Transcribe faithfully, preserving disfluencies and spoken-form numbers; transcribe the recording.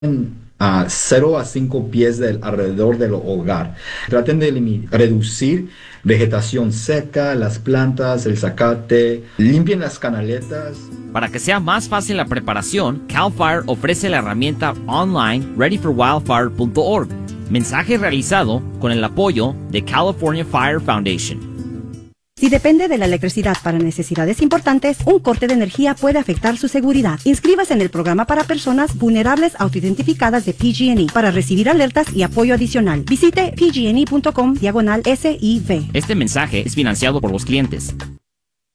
a cero a cinco pies del, alrededor del hogar. Traten de elimi- reducir vegetación seca, las plantas, el zacate, limpien las canaletas. Para que sea más fácil la preparación, CAL FIRE ofrece la herramienta online ready for wildfire punto org. Mensaje realizado con el apoyo de California Fire Foundation. Si depende de la electricidad para necesidades importantes, un corte de energía puede afectar su seguridad. Inscríbase en el programa para personas vulnerables autoidentificadas de P G and E para recibir alertas y apoyo adicional. Visite p g and e punto com diagonal S I V. Este mensaje es financiado por los clientes.